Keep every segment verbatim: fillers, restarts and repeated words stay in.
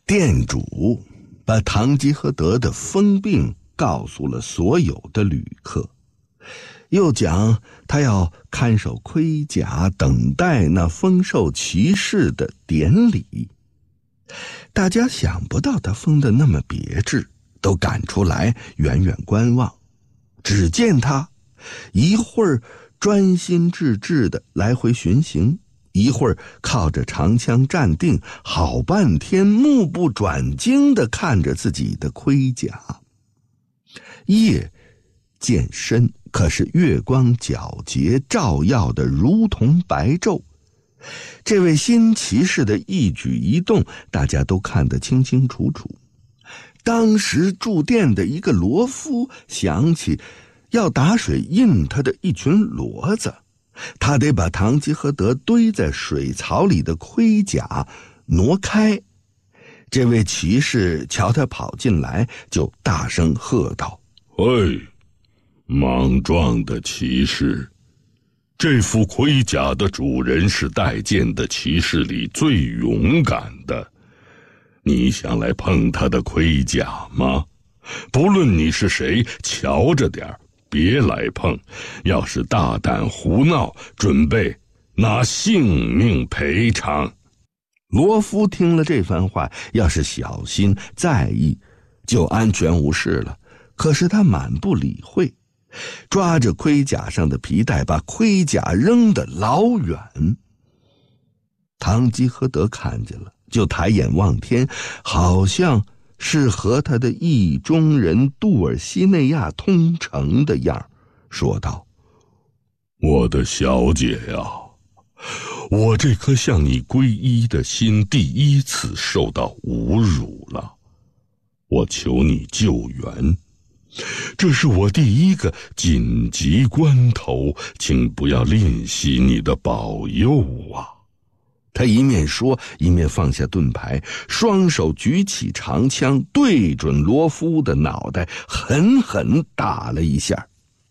店主把堂吉诃德的疯病告诉了所有的旅客，又讲他要看守盔甲，等待那封授骑士的典礼。大家想不到他疯得那么别致，都赶出来远远观望。只见他一会儿专心致志地来回巡行，一会儿靠着长枪站定，好半天目不转睛地看着自己的盔甲。夜渐深，可是月光皎洁，照耀得如同白昼。这位新骑士的一举一动，大家都看得清清楚楚。当时驻店的一个罗夫想起要打水印他的一群骡子，他得把堂吉诃德堆在水槽里的盔甲挪开。这位骑士瞧他跑进来，就大声喝道： 喂，莽撞的骑士，这副盔甲的主人是带剑的骑士里最勇敢的，你想来碰他的盔甲吗？不论你是谁，瞧着点儿，别来碰，要是大胆胡闹，准备拿性命赔偿。 罗夫听了这番话，要是小心在意，就安全无事了。可是他满不理会，抓着盔甲上的皮带，把盔甲扔得老远。堂吉诃德看见了，就抬眼望天，好像是和他的意中人杜尔西内亚通城的样，说道： 我的小姐呀，我这颗向你皈依的心第一次受到侮辱了，我求你救援，这是我第一个紧急关头，请不要吝惜你的保佑啊。 他一面说，一面放下盾牌，双手举起长枪，对准罗夫的脑袋狠狠打了一下。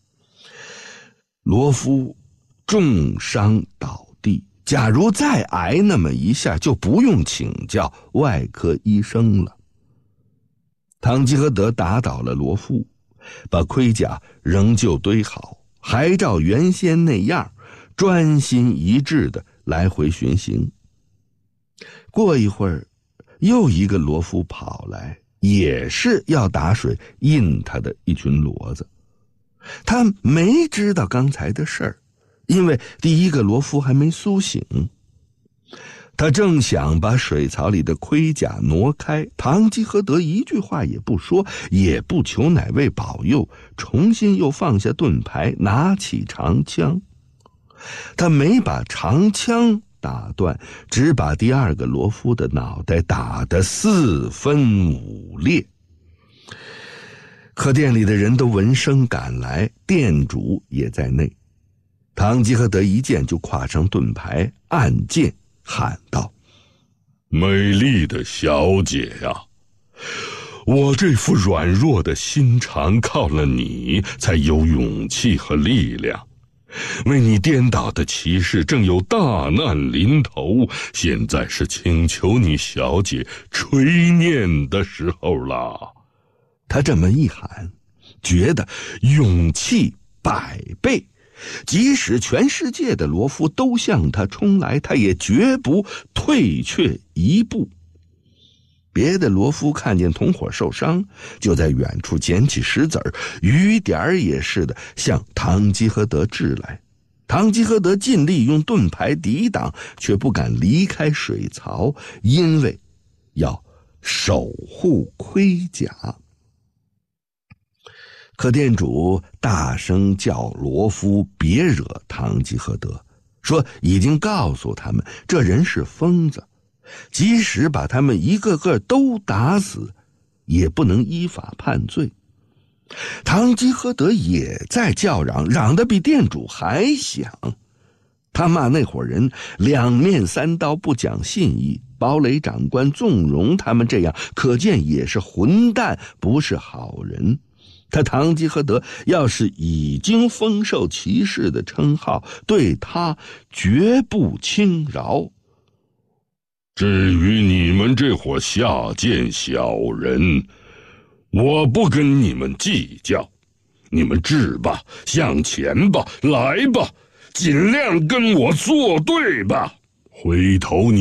罗夫重伤倒地，假如再挨那么一下，就不用请教外科医生了。堂吉诃德打倒了罗夫，把盔甲仍旧堆好，还照原先那样专心一致地来回巡行。过一会儿，又一个罗夫跑来，也是要打水印他的一群骡子。他没知道刚才的事儿，因为第一个罗夫还没苏醒。他正想把水槽里的盔甲挪开，堂吉诃德一句话也不说，也不求哪位保佑，重新又放下盾牌，拿起长枪。他没把长枪打断，只把第二个罗夫的脑袋打得四分五裂。客店里的人都闻声赶来，店主也在内。堂吉诃德一见就跨上盾牌，按剑喊道： 美丽的小姐呀，我这副软弱的心肠靠了你才有勇气和力量，为你颠倒的骑士正有大难临头，现在是请求你小姐垂念的时候了。 他这么一喊，觉得勇气百倍，即使全世界的罗夫都向他冲来，他也绝不退却一步。别的罗夫看见同伙受伤，就在远处捡起石子儿，雨点儿也似的向堂吉诃德掷来。堂吉诃德尽力用盾牌抵挡，却不敢离开水槽，因为要守护盔甲。可店主大声叫罗夫别惹堂吉诃德，说已经告诉他们这人是疯子，即使把他们一个个都打死，也不能依法判罪。堂吉诃德也在叫嚷，嚷得比店主还响。他骂那伙人两面三刀，不讲信义，堡垒长官纵容他们这样，可见也是混蛋，不是好人。他堂吉诃德要是已经封授骑士的称号，对他绝不轻饶。 至于你们这伙下贱小人，我不跟你们计较，你们治吧，向前吧，来吧，尽量跟我作对吧。回头你